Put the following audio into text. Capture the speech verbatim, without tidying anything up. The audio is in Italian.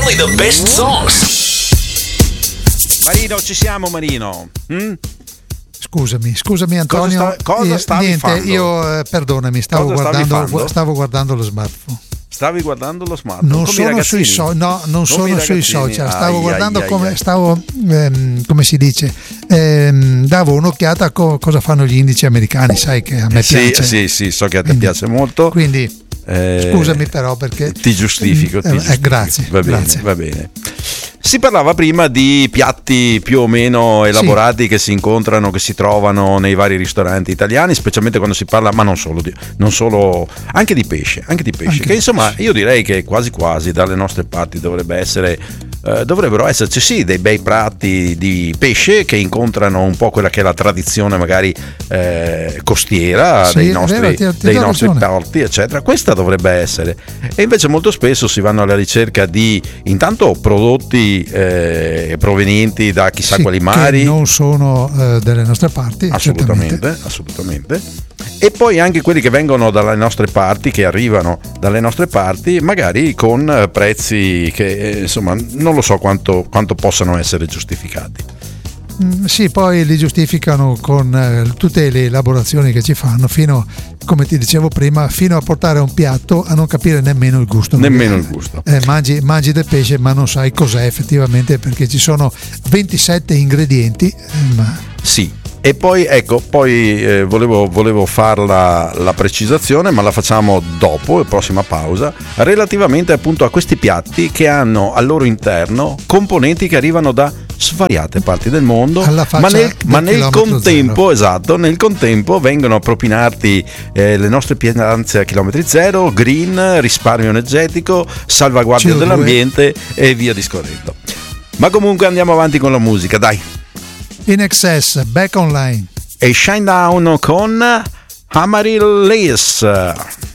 Only the best songs. Marino, ci siamo Marino? Mm? Scusami, scusami Antonio. Cosa, sta, cosa stavi niente, fando? io eh, perdonami, stavo Cosa guardando, stavo guardando lo smartphone. Stavi guardando lo smartphone? Non come sono sui so- no, non sono sui social, stavo ai, guardando ai, come ai. stavo ehm, come si dice, ehm, davo un'occhiata a co- cosa fanno gli indici americani, sai che a me sì, piace. Sì, sì, so che a te quindi, piace molto. Quindi eh, scusami però perché ti giustifico, ti eh, giustifico. Eh, grazie, va bene, grazie. va bene. Si parlava prima di piatti più o meno elaborati, sì, che si incontrano, che si trovano nei vari ristoranti italiani, specialmente quando si parla, ma non solo, di, non solo anche di pesce, anche di pesce, anche che insomma pesce. Io direi che quasi quasi dalle nostre parti dovrebbe essere, eh, dovrebbero esserci sì dei bei piatti di pesce che incontrano un po' quella che è la tradizione magari eh, costiera, sì, dei nostri, vero, ti, ti dei nostri ragione. porti, eccetera. Questa dovrebbe essere, e invece molto spesso si vanno alla ricerca di intanto prodotti Eh, provenienti da chissà sì, quali mari, che non sono eh, delle nostre parti, assolutamente, assolutamente, e poi anche quelli che vengono dalle nostre parti, che arrivano dalle nostre parti, magari con prezzi che eh, insomma non lo so quanto, quanto possano essere giustificati. Mm, sì, poi li giustificano con eh, tutte le elaborazioni che ci fanno, fino, come ti dicevo prima, fino a portare un piatto a non capire nemmeno il gusto. Nemmeno il gusto. Eh, mangi, mangi del pesce ma non sai cos'è effettivamente, perché ci sono ventisette ingredienti. Eh, ma... Sì. E poi ecco, poi eh, volevo, volevo farla la precisazione, ma la facciamo dopo, prossima pausa, relativamente appunto a questi piatti che hanno al loro interno componenti che arrivano da svariate parti del mondo, ma nel, ma nel contempo, zero. esatto, nel contempo vengono a propinarti eh, le nostre pietanze a chilometri zero, green, risparmio energetico, salvaguardia C O due dell'ambiente e via discorrendo. Ma comunque andiamo avanti con la musica, dai. In Excess, Back Online e Shinedown con Amaryllis.